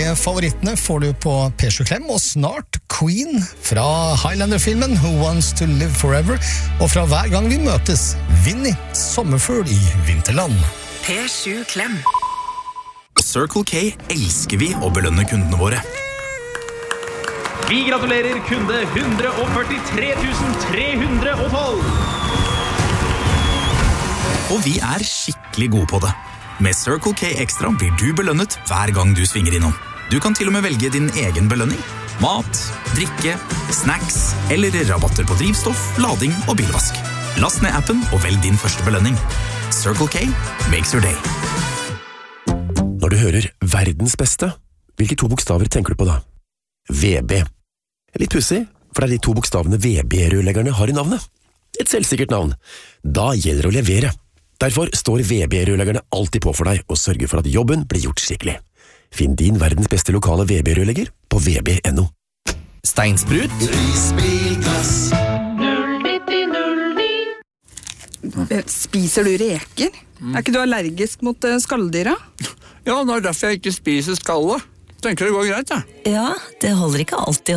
favorittene får du på P7 Klem, og snart Queen fra Highlander-filmen Who Wants to Live Forever, og fra hver gang vi møtes, Vinnie, sommerfugl i vinterland. P7 Klem. Circle K elsker vi å belønne kundene våre. Vi gratulerer kunde 143 312. Og vi er skikkelig gode på det. Med Circle K Extra blir du belønnet hver gang du svinger innom. Du kan til og med velge din egen belønning. Mat, drikke, snacks eller rabatter på drivstoff, lading og bilvask. Last ned appen og velg din første belønning. Circle K makes your day. Når du hører verdens beste, hvilke 2 bokstaver tenker du på da? VB. Litt pussig, for det er de 2 bokstavene VB-rørleggerne har i navnet. Et selvsikkert navn. Da gjelder det å levere. Derfor står VB-rørleggerne alltid på for deg og sørger for at jobben blir gjort skikkelig. Finn din verdens beste lokale VB-rørlegger på vb.no. Steinsprut. Risbilgass. 09009. Spiser du reker? Er ikke du allergisk mot skalldyra? Ja, det er derfor jeg ikke spiser skallet. Tenker det går greit, ja. Ja, det holder ikke alltid